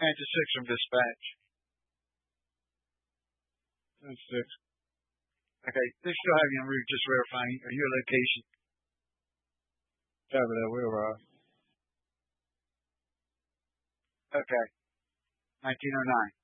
Answer 6 from dispatch. That's 6. Okay, they still have you en route, just verifying your location. Cover that, we arrived. Okay. 1909.